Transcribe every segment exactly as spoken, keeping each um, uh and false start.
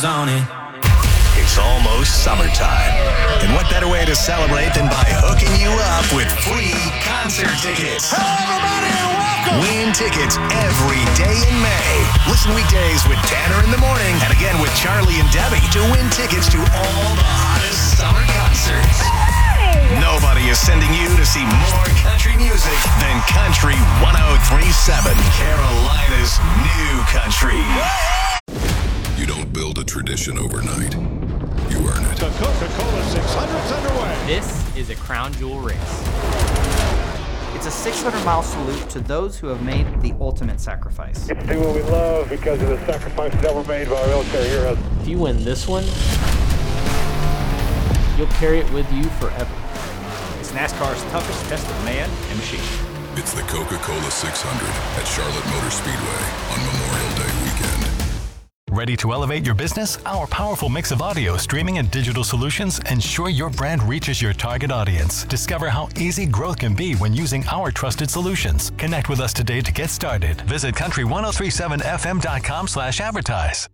was on it. It's almost summertime. And what better way to celebrate than by hooking you up with free concert tickets? Hello, everybody, and welcome! Win tickets every day in May. Listen weekdays with Tanner in the morning and again with Charlie and Debbie to win tickets to all the hottest summer concerts. Hey! Nobody is sending you to see more country music than Country one oh three point seven, Carolina's new country. You don't build a tradition overnight. You earn it. The Coca-Cola six hundred's underway. This is a crown jewel race. It's a six hundred mile salute to those who have made the ultimate sacrifice. It's do what we love because of the sacrifices that were made by our military heroes. If you win this one, you'll carry it with you forever. It's NASCAR's toughest test of man and machine. It's the Coca-Cola six hundred at Charlotte Motor Speedway on Memorial Day weekend. Ready to elevate your business? Our powerful mix of audio, streaming, and digital solutions ensure your brand reaches your target audience. Discover how easy growth can be when using our trusted solutions. Connect with us today to get started. Visit country ten thirty-seven f m dot com slash advertise.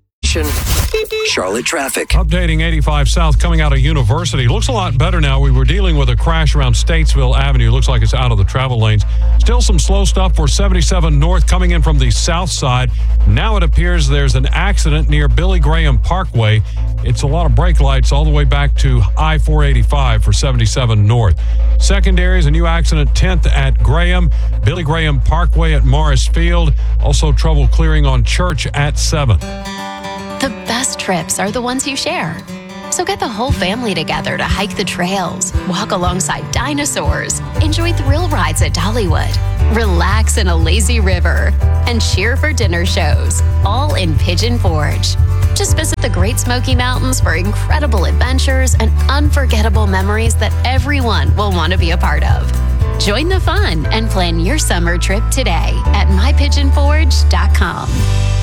Charlotte traffic. Updating eighty-five South coming out of University. Looks a lot better now. We were dealing with a crash around Statesville Avenue. Looks like it's out of the travel lanes. Still some slow stuff for seventy-seven North coming in from the south side. Now it appears there's an accident near Billy Graham Parkway. It's a lot of brake lights all the way back to I four eighty-five for seventy-seven North. Secondary is a new accident tenth at Graham, Billy Graham Parkway at Morris Field. Also trouble clearing on Church at seventh. The best trips are the ones you share. So get the whole family together to hike the trails, walk alongside dinosaurs, enjoy thrill rides at Dollywood, relax in a lazy river, and cheer for dinner shows, all in Pigeon Forge. Just visit the Great Smoky Mountains for incredible adventures and unforgettable memories that everyone will want to be a part of. Join the fun and plan your summer trip today at my pigeon forge dot com.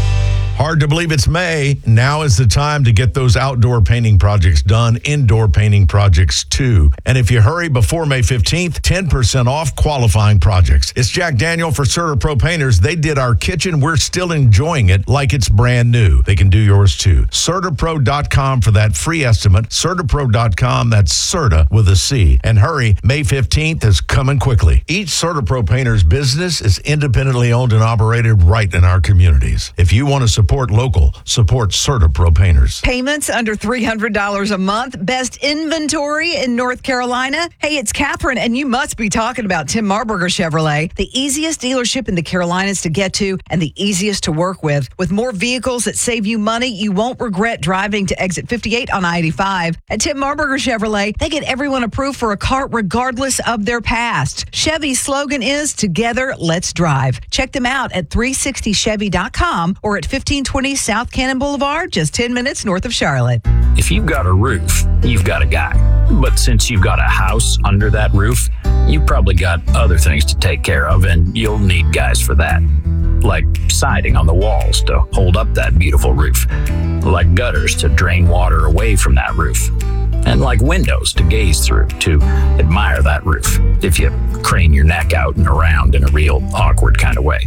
Hard to believe it's May. Now is the time to get those outdoor painting projects done, indoor painting projects too. And if you hurry before May fifteenth, ten percent off qualifying projects. It's Jack Daniel for CertaPro Painters. They did our kitchen. We're still enjoying it like it's brand new. They can do yours too. Certapro dot com for that free estimate. Certapro dot com, that's Certa with a C. And hurry, May fifteenth is coming quickly. Each CertaPro Painters business is independently owned and operated right in our communities. If you want to support Support local. Support CertaPro Painters. Payments under three hundred dollars a month. Best inventory in North Carolina. Hey, it's Catherine, and you must be talking about Tim Marburger Chevrolet, the easiest dealership in the Carolinas to get to and the easiest to work with. With more vehicles that save you money, you won't regret driving to exit fifty-eight on I eighty-five. At Tim Marburger Chevrolet, they get everyone approved for a car regardless of their past. Chevy's slogan is, together, let's drive. Check them out at three sixty chevy dot com or at fifteen twenty South Cannon Boulevard, just ten minutes north of Charlotte. If you've got a roof, you've got a guy. But since you've got a house under that roof, you've probably got other things to take care of, and you'll need guys for that. Like siding on the walls to hold up that beautiful roof. Like gutters to drain water away from that roof. And like windows to gaze through to admire that roof, if you crane your neck out and around in a real awkward kind of way.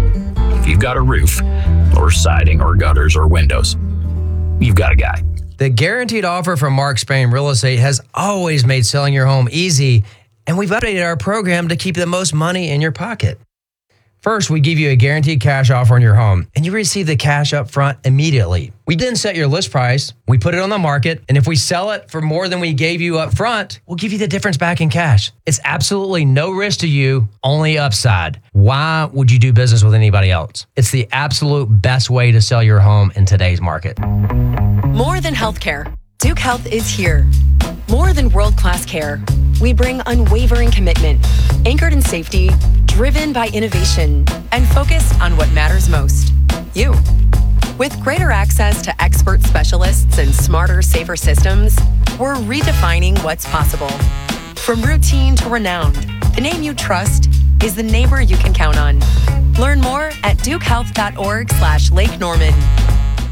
If you've got a roof, or siding, or gutters, or windows, you've got a guy. The guaranteed offer from Mark Spain Real Estate has always made selling your home easy, and we've updated our program to keep the most money in your pocket. First, we give you a guaranteed cash offer on your home, and you receive the cash up front immediately. We then set your list price, we put it on the market, and if we sell it for more than we gave you up front, we'll give you the difference back in cash. It's absolutely no risk to you, only upside. Why would you do business with anybody else? It's the absolute best way to sell your home in today's market. More than healthcare, Duke Health is here. More than world-class care, we bring unwavering commitment, anchored in safety, driven by innovation, and focused on what matters most, you. With greater access to expert specialists and smarter, safer systems, we're redefining what's possible. From routine to renowned, the name you trust is the neighbor you can count on. Learn more at duke health dot org slash Lake Norman.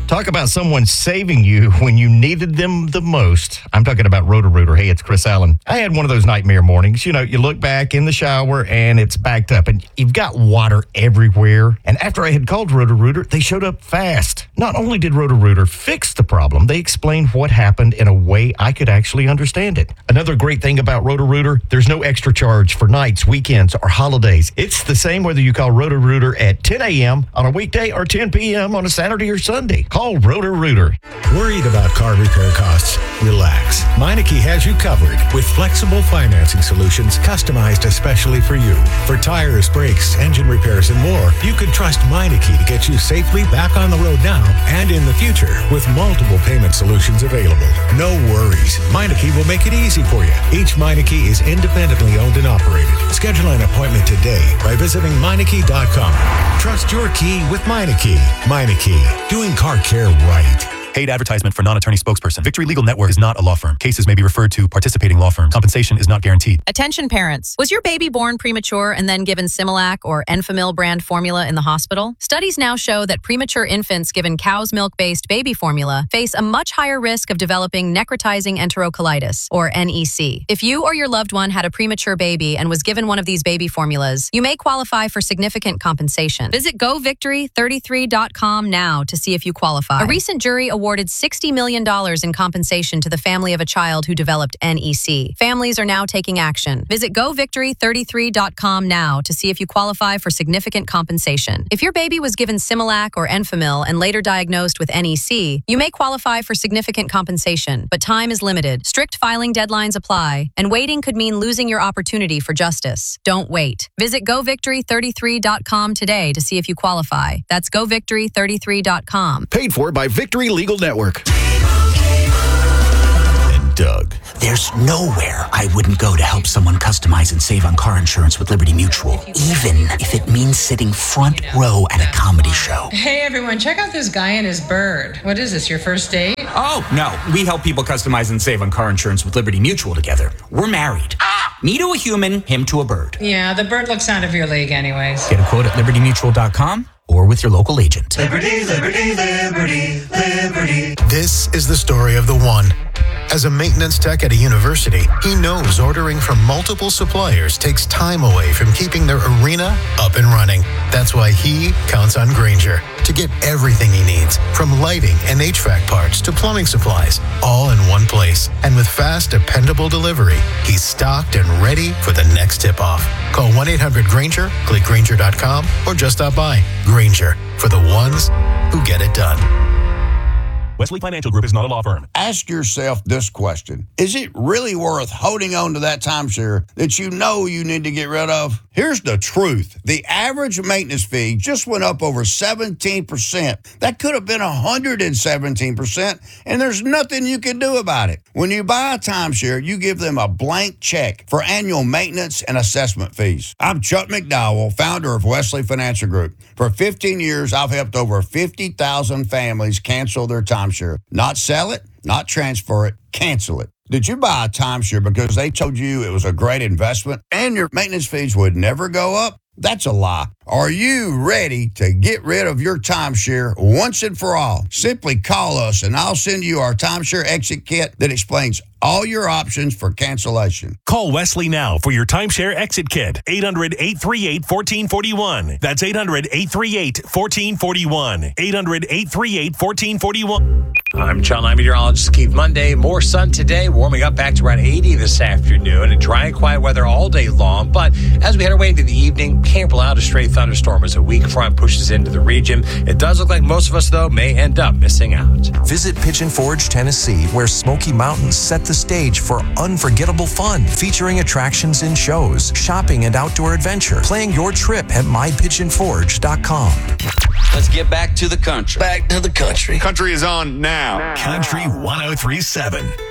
Talk about someone saving you when you needed them the most. I'm talking about Roto-Rooter. Hey, it's Chris Allen. I had one of those nightmare mornings. You know, you look back in the shower and it's backed up and you've got water everywhere. And after I had called Roto-Rooter, they showed up fast. Not only did Roto-Rooter fix the problem, they explained what happened in a way I could actually understand it. Another great thing about Roto-Rooter, there's no extra charge for nights, weekends, or holidays. It's the same whether you call Roto-Rooter at ten a.m. on a weekday or ten p.m. on a Saturday or Sunday. Call Roto-Rooter. Worried about car repair costs? Relax. Meineke has you covered with flexible financing solutions customized especially for you. For tires, brakes, engine repairs, and more, you can trust Meineke to get you safely back on the road now and in the future with multiple payment solutions available. No worries. Meineke will make it easy for you. Each Meineke is independently owned and operated. Schedule an appointment today by visiting Meineke dot com. Trust your key with Meineke. Meineke, doing car care right. Paid advertisement for non-attorney spokesperson. Victory Legal Network is not a law firm. Cases may be referred to participating law firms. Compensation is not guaranteed. Attention parents. Was your baby born premature and then given Similac or Enfamil brand formula in the hospital? Studies now show that premature infants given cow's milk-based baby formula face a much higher risk of developing necrotizing enterocolitis, or N E C. If you or your loved one had a premature baby and was given one of these baby formulas, you may qualify for significant compensation. Visit go victory thirty-three dot com now to see if you qualify. A recent jury awarded sixty million dollars in compensation to the family of a child who developed N E C. Families are now taking action. Visit go victory thirty-three dot com now to see if you qualify for significant compensation. If your baby was given Similac or Enfamil and later diagnosed with N E C, you may qualify for significant compensation, but time is limited. Strict filing deadlines apply, and waiting could mean losing your opportunity for justice. Don't wait. Visit go victory thirty-three dot com today to see if you qualify. That's go victory thirty-three dot com. Paid for by Victory Legal Network. And Doug. There's nowhere I wouldn't go to help someone customize and save on car insurance with Liberty Mutual, even if it means sitting front row at a comedy show. Hey everyone, check out this guy and his bird. What is this, your first date? Oh, no. We help people customize and save on car insurance with Liberty Mutual together. We're married. Me to a human, him to a bird. Yeah, the bird looks out of your league anyways. Get a quote at liberty mutual dot com or with your local agent. Liberty, liberty, liberty, liberty. This is the story of the one. As a maintenance tech at a university, he knows ordering from multiple suppliers takes time away from keeping their arena up and running. That's why he counts on Grainger to get everything he needs, from lighting and H V A C parts to plumbing supplies, all in one place. And with fast, dependable delivery, he's stocked and ready for the next tip-off. Call one eight hundred Grainger, click Grainger dot com, or just stop by. Grainger, for the ones who get it done. Wesley Financial Group is not a law firm. Ask yourself this question. Is it really worth holding on to that timeshare that you know you need to get rid of? Here's the truth. The average maintenance fee just went up over seventeen percent. That could have been one hundred seventeen percent, and there's nothing you can do about it. When you buy a timeshare, you give them a blank check for annual maintenance and assessment fees. I'm Chuck McDowell, founder of Wesley Financial Group. For fifteen years, I've helped over fifty thousand families cancel their timeshare. Not sell it, not transfer it, cancel it. Did you buy a timeshare because they told you it was a great investment and your maintenance fees would never go up? That's a lie. Are you ready to get rid of your timeshare once and for all? Simply call us and I'll send you our timeshare exit kit that explains all your options for cancellation. Call Wesley now for your timeshare exit kit. eight hundred, eight three eight, one four four one. That's eight hundred, eight three eight, one four four one. eight hundred, eight three eight, one four four one. I'm Channel nine meteorologist Keith Monday. More sun today, warming up back to around eighty this afternoon, and dry and quiet weather all day long. But as we head our way into the evening, can't rule out a stray thunderstorm as a weak front pushes into the region. It does look like most of us, though, may end up missing out. Visit Pigeon Forge, Tennessee, where Smoky Mountains set the stage for unforgettable fun, featuring attractions and shows, shopping and outdoor adventure. Plan your trip at my pigeon forge dot com. Let's get back to the country. Back to the country. Country is on now. Country one oh three point seven.